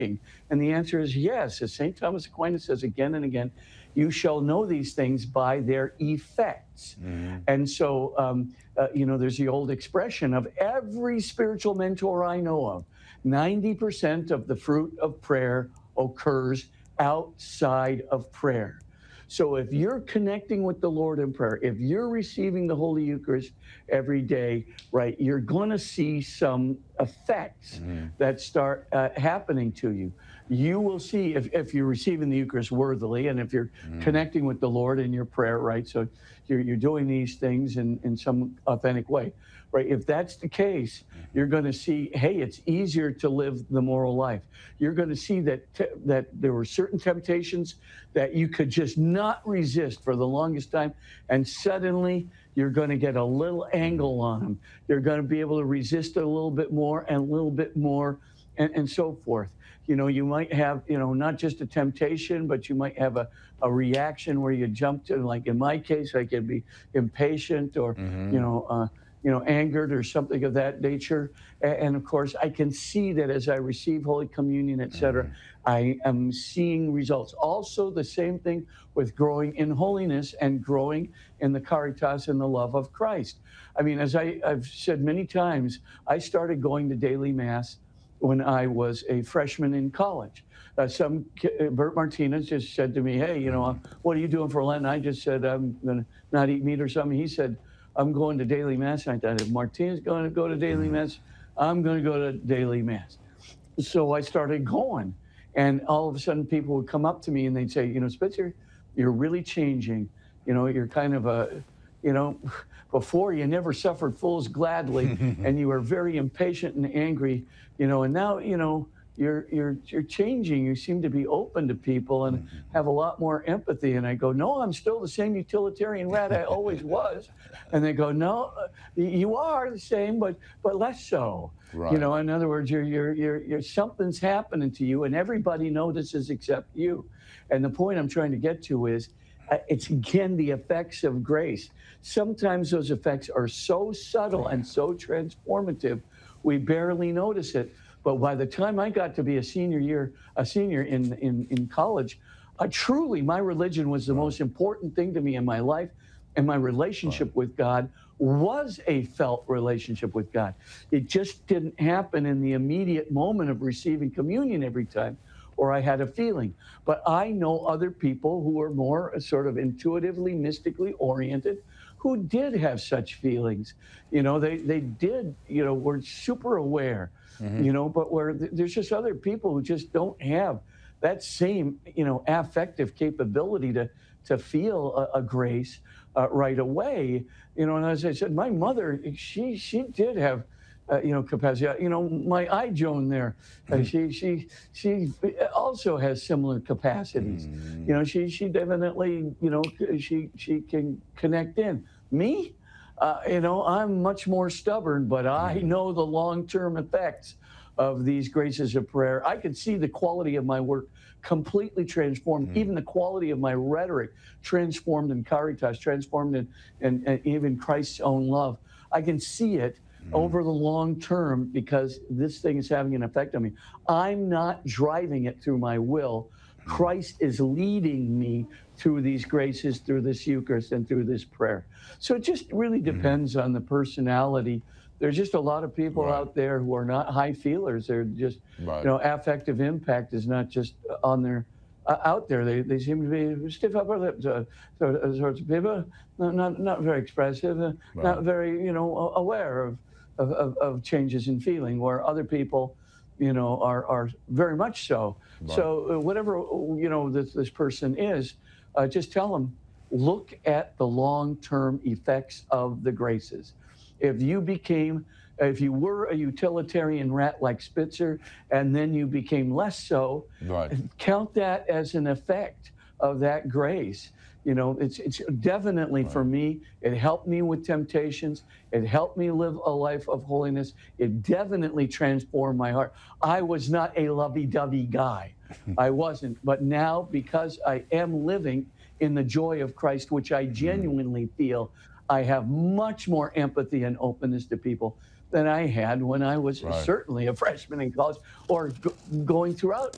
And the answer is yes. As St. Thomas Aquinas says again and again, you shall know these things by their effects. And so, there's the old expression of every spiritual mentor I know of, 90% of the fruit of prayer occurs outside of prayer. So if you're connecting with the Lord in prayer, if you're receiving the Holy Eucharist every day, right, you're going to see some effects that start happening to you. You will see if you're receiving the Eucharist worthily, and if you're connecting with the Lord in your prayer, right, so you're doing these things in some authentic way, right? If that's the case, you're going to see, hey, it's easier to live the moral life. You're going to see that that there were certain temptations that you could just not resist for the longest time, and suddenly you're going to get a little angle on them. You're going to be able to resist it a little bit more and a little bit more, and so forth. You might have, not just a temptation, but you might have a reaction where you jump to, like in my case, I can be impatient or, angered or something of that nature. And of course, I can see that as I receive Holy Communion, etc., I am seeing results. Also, the same thing with growing in holiness and growing in the caritas and the love of Christ. I mean, as I've said many times, I started going to daily Mass when I was a freshman in college. Bert Martinez just said to me, hey, what are you doing for Lent? And I just said, I'm going to not eat meat or something. He said, I'm going to daily Mass. And I thought, if Martinez is going to go to daily Mass, I'm going to go to daily Mass. So I started going. And all of a sudden, people would come up to me and they'd say, Spitzer, you're really changing. You're kind of before you never suffered fools gladly, and you were very impatient and angry, and now, you're changing. You seem to be open to people and have a lot more empathy. And I go, no, I'm still the same utilitarian rat I always was. And they go, no, you are the same, but less so. Right. In other words, you're something's happening to you, and everybody notices except you. And the point I'm trying to get to is, it's again the effects of grace. Sometimes those effects are so subtle and so transformative, we barely notice it. But by the time I got to be a senior in college, truly my religion was the most important thing to me in my life, and my relationship with God was a felt relationship with God. It just didn't happen in the immediate moment of receiving communion every time, or I had a feeling. But I know other people who are more sort of intuitively, mystically oriented, who did have such feelings. They did, were super aware, but where there's just other people who just don't have that same, affective capability to feel a grace right away. And as I said, my mother, she did have capacity. My eye Joan there, she also has similar capacities. She definitely, she can connect in. Me, I'm much more stubborn, but I know the long-term effects of these graces of prayer. I could see the quality of my work completely transformed, even the quality of my rhetoric transformed in Caritas, transformed in even Christ's own love. I can see it over the long term because this thing is having an effect on me. I'm not driving it through my will. Christ is leading me through these graces, through this Eucharist, and through this prayer. So it just really depends on the personality. There's just a lot of people out there who are not high feelers. They're just, affective impact is not just on their out there. They seem to be stiff upper lip sorts of people, not very expressive, not very, aware of changes in feeling, where other people, are very much so. Right. So whatever, this person is, just tell them, look at the long-term effects of the graces. If you were a utilitarian rat like Spitzer, and then you became less so, count that as an effect of that grace. It's definitely for me, it helped me with temptations. It helped me live a life of holiness. It definitely transformed my heart. I was not a lovey-dovey guy. I wasn't. But now, because I am living in the joy of Christ, which I genuinely feel, I have much more empathy and openness to people than I had when I was certainly a freshman in college, or going throughout